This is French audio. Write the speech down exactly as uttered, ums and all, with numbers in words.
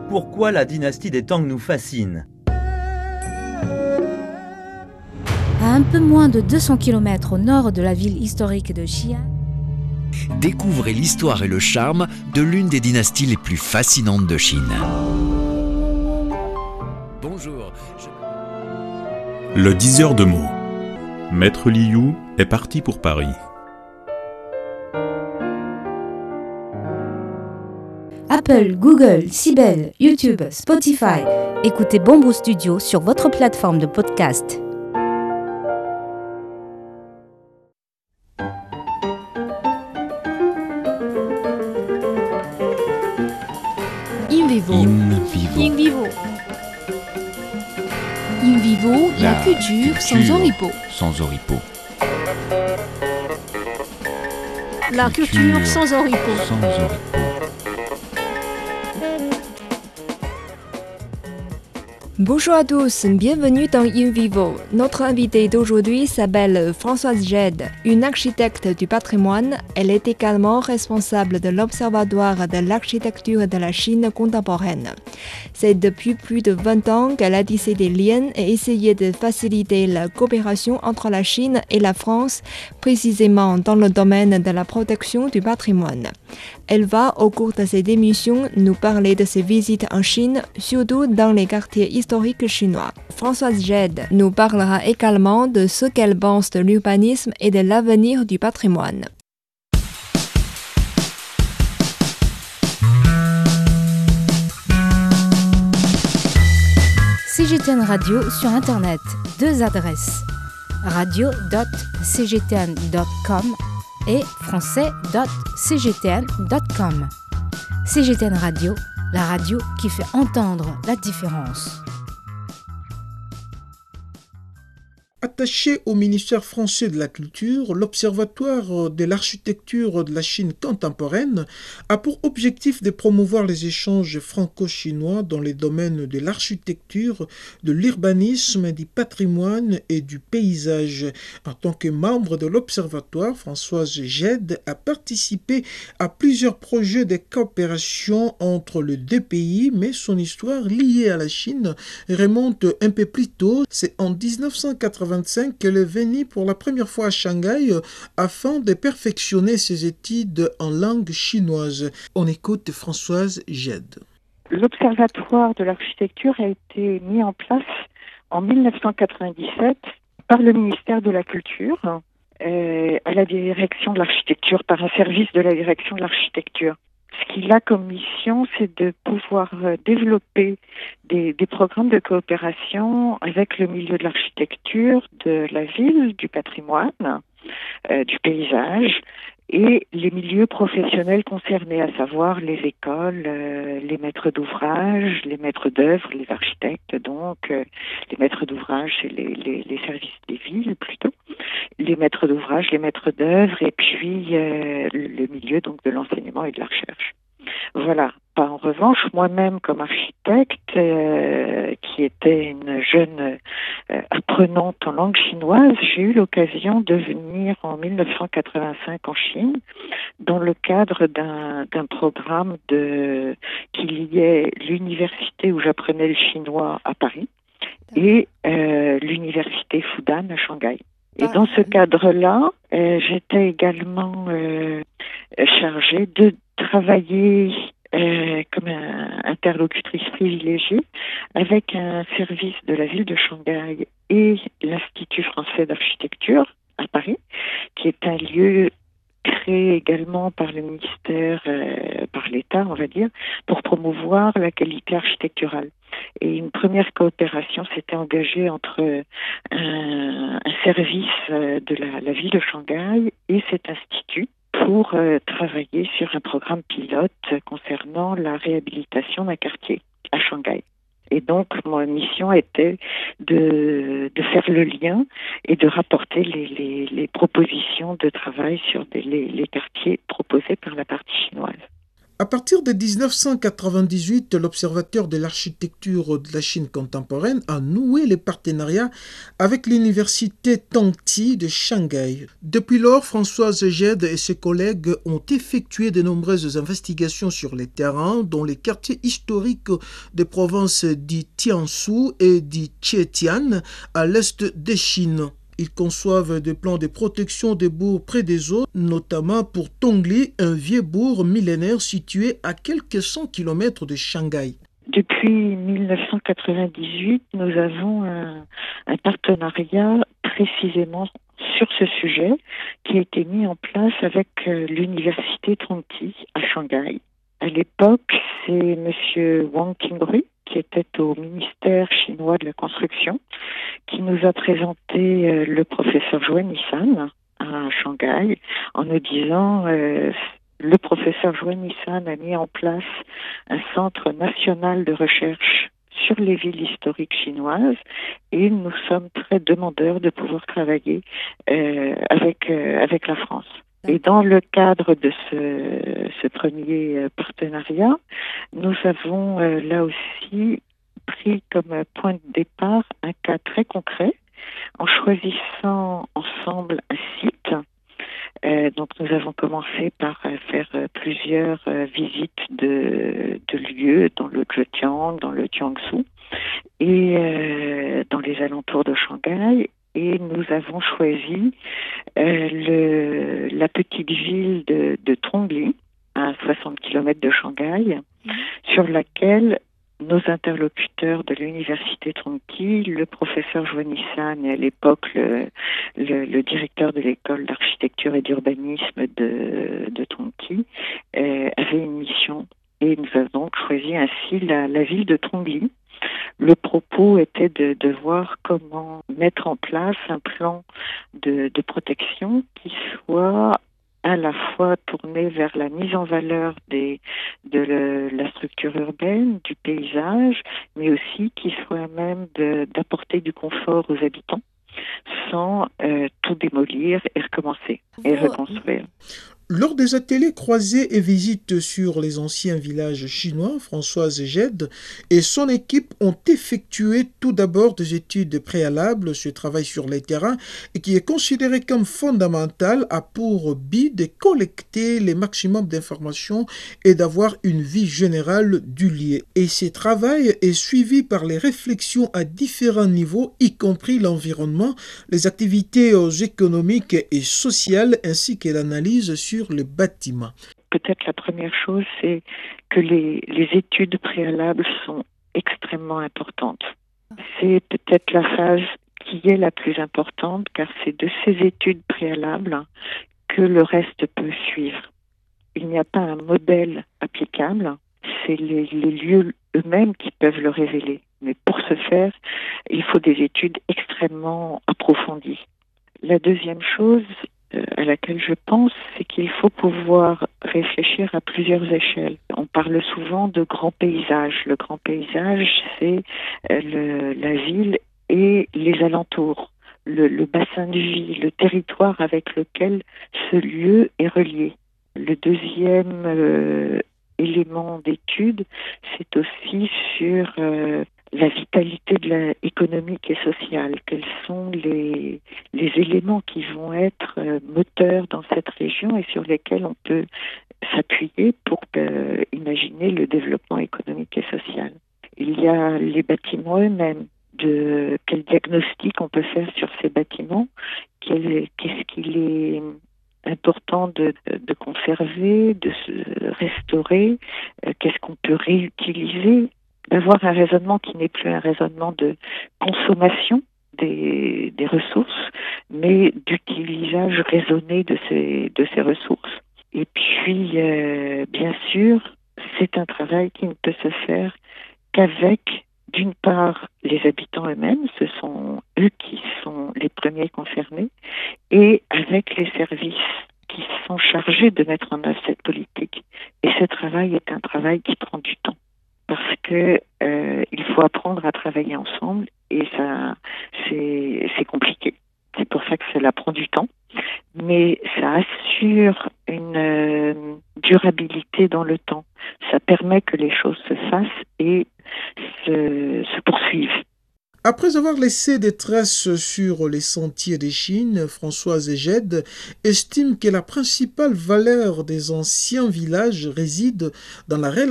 Pourquoi la dynastie des Tang nous fascine? À un peu moins de deux cents kilomètres au nord de la ville historique de Xi'an, découvrez l'histoire et le charme de l'une des dynasties les plus fascinantes de Chine. Bonjour. Je... Le diseur de mots. Maître Liu est parti pour Paris. Apple, Google, Sibel, YouTube, Spotify. Écoutez Bamboo Studio sur votre plateforme de podcast. In vivo. In vivo. In vivo. In vivo, la, la culture, culture sans oripeau. Sans oripeau. La culture, culture sans oripeau. Sans oripeau. Bonjour à tous, bienvenue dans In Vivo. Notre invitée d'aujourd'hui s'appelle Françoise Jed, une architecte du patrimoine. Elle est également responsable de l'Observatoire de l'architecture de la Chine contemporaine. C'est depuis plus de vingt ans qu'elle a tissé des liens et essayé de faciliter la coopération entre la Chine et la France, précisément dans le domaine de la protection du patrimoine. Elle va, au cours de cette émission, nous parler de ses visites en Chine, surtout dans les quartiers historiques chinois. Françoise Jed nous parlera également de ce qu'elle pense de l'urbanisme et de l'avenir du patrimoine. C G T N Radio sur Internet. Deux adresses. radio point c g t n point com et français point c g t n point com. C G T N Radio, la radio qui fait entendre la différence. Attaché au ministère français de la Culture, l'Observatoire de l'architecture de la Chine contemporaine a pour objectif de promouvoir les échanges franco-chinois dans les domaines de l'architecture, de l'urbanisme, du patrimoine et du paysage. En tant que membre de l'Observatoire, Françoise Jed a participé à plusieurs projets de coopération entre les deux pays, mais son histoire liée à la Chine remonte un peu plus tôt. C'est en dix-neuf cent quatre-vingt-cinq qu'elle est venue pour la première fois à Shanghai afin de perfectionner ses études en langue chinoise. On écoute Françoise Jed. L'Observatoire de l'architecture a été mis en place en dix-neuf cent quatre-vingt-dix-sept par le ministère de la Culture, euh, à la direction de l'architecture, par un service de la direction de l'architecture. Ce qu'il a comme mission, c'est de pouvoir développer des, des programmes de coopération avec le milieu de l'architecture, de la ville, du patrimoine, euh, du paysage et les milieux professionnels concernés, à savoir les écoles, euh, les maîtres d'ouvrage, les maîtres d'œuvre, les architectes, donc euh, les maîtres d'ouvrage et les, les, les services des villes plutôt, les maîtres d'ouvrage, les maîtres d'œuvre et puis euh, le milieu donc de l'enseignement et de la recherche. Voilà. En revanche, moi-même comme architecte, euh, qui était une jeune euh, apprenante en langue chinoise, j'ai eu l'occasion de venir en dix-neuf cent quatre-vingt-cinq en Chine dans le cadre d'un, d'un programme de, qui liait l'université où j'apprenais le chinois à Paris et euh, l'université Fudan à Shanghai. Et dans ce cadre-là, euh, j'étais également euh, chargée de travailler euh, comme un interlocutrice privilégiée avec un service de la ville de Shanghai et l'Institut français d'architecture à Paris, qui est un lieu créé également par le ministère, euh, par l'État, on va dire, pour promouvoir la qualité architecturale. Et une première coopération s'était engagée entre un, un service de la, la ville de Shanghai et cet institut pour euh, travailler sur un programme pilote concernant la réhabilitation d'un quartier à Shanghai. Et donc, ma mission était de, de faire le lien et de rapporter les, les, les propositions de travail sur des, les, les quartiers proposés par la partie chinoise. À partir de dix-neuf cent quatre-vingt-dix-huit, l'Observatoire de l'architecture de la Chine contemporaine a noué les partenariats avec l'université Tongji de Shanghai. Depuis lors, Françoise Gède et ses collègues ont effectué de nombreuses investigations sur les terrains dans les quartiers historiques des provinces du Jiangsu et du Zhejiang à l'est de Chine. Ils conçoivent des plans de protection des bourgs près des eaux, notamment pour Tongli, un vieux bourg millénaire situé à quelques cent kilomètres de Shanghai. Depuis dix-neuf cent quatre-vingt-dix-huit, nous avons un, un partenariat précisément sur ce sujet qui a été mis en place avec l'université Tongji à Shanghai. À l'époque, c'est M. Wang Qingru, qui était au ministère chinois de la construction, qui nous a présenté euh, le professeur Zhuo Nissan à Shanghai en nous disant euh, le professeur Zhuo Nissan a mis en place un centre national de recherche sur les villes historiques chinoises et nous sommes très demandeurs de pouvoir travailler euh, avec, euh, avec la France. Et dans le cadre de ce, ce premier partenariat, nous avons euh, là aussi pris comme point de départ un cas très concret en choisissant ensemble un site. Euh, donc nous avons commencé par euh, faire euh, plusieurs euh, visites de, de lieux dans le Zhejiang, dans le Jiangsu et euh, dans les alentours de Shanghai. Et nous avons choisi euh, le, la petite ville de, de Tongli, à soixante kilomètres de Shanghai, mmh. sur laquelle nos interlocuteurs de l'université Tongji, le professeur Zhuo Nissan et à l'époque le, le, le directeur de l'école d'architecture et d'urbanisme de, de Tongji, euh, avaient une mission. Et nous avons donc choisi ainsi la, la ville de Tongli. Le propos était de, de voir comment mettre en place un plan de, de protection qui soit à la fois tourné vers la mise en valeur des, de le, la structure urbaine, du paysage, mais aussi qui soit à même de, d'apporter du confort aux habitants sans euh, tout démolir et recommencer et reconstruire. Lors des ateliers croisés et visites sur les anciens villages chinois, Françoise Gède et son équipe ont effectué tout d'abord des études préalables. Ce travail sur les terrains et qui est considéré comme fondamental a pour but de collecter le maximum d'informations et d'avoir une vie générale du lieu. Et ce travail est suivi par les réflexions à différents niveaux, y compris l'environnement, les activités économiques et sociales, ainsi que l'analyse sur le bâtiment. Peut-être la première chose, c'est que les, les études préalables sont extrêmement importantes. C'est peut-être la phase qui est la plus importante, car c'est de ces études préalables que le reste peut suivre. Il n'y a pas un modèle applicable, c'est les, les lieux eux-mêmes qui peuvent le révéler. Mais pour ce faire, il faut des études extrêmement approfondies. La deuxième chose à laquelle je pense, c'est qu'il faut pouvoir réfléchir à plusieurs échelles. On parle souvent de grand paysage. Le grand paysage, c'est le, la ville et les alentours, le, le bassin de vie, le territoire avec lequel ce lieu est relié. Le deuxième euh, élément d'étude, c'est aussi sur euh, la vitalité de la économique et sociale. Quels sont les, les éléments qui vont être euh, moteurs dans cette région et sur lesquels on peut s'appuyer pour euh, imaginer le développement économique et social. Il y a les bâtiments eux-mêmes. De quel diagnostic on peut faire sur ces bâtiments, quel, qu'est-ce qu'il est important de, de conserver, de se restaurer, euh, qu'est-ce qu'on peut réutiliser, d'avoir un raisonnement qui n'est plus un raisonnement de consommation des, des ressources, mais d'utilisage raisonné de ces, de ces ressources. Et puis, euh, bien sûr, c'est un travail qui ne peut se faire qu'avec, d'une part, les habitants eux-mêmes, ce sont eux qui sont les premiers concernés, et avec les services qui sont chargés de mettre en œuvre cette politique. Et ce travail est un travail qui prend du temps, parce que euh, il faut apprendre à travailler ensemble, et ça, c'est, c'est compliqué. C'est pour ça que cela prend du temps, mais ça assure une euh, durabilité dans le temps. permet que les choses se fassent et se, se poursuivent. Après avoir laissé des traces sur les sentiers des Chines, Françoise Egede estime que la principale valeur des anciens villages réside dans la relation